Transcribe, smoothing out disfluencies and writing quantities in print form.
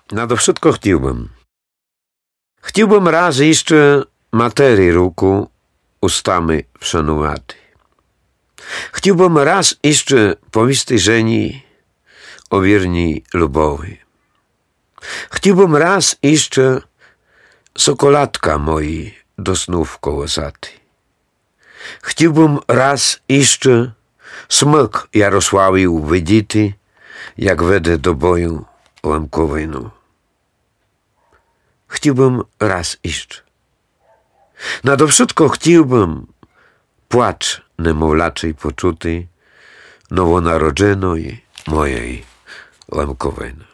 Nade wszystko chciałbym raz jeszcze materii ruku ustami wszanowaty. Chciałbym raz jeszcze powieść żeni o wierni lubowi. Chciałbym raz jeszcze sokolatka moi do snów kołysaty. Chciałbym raz jeszcze smyk Jarosławiu widzieć, jak wedę do boju Lemkowinu. Chciałbym raz jeszcze. Nade wszystko chciałbym płacz niemowlaczej poczuty nowonarodzonej mojej Lemkowiny.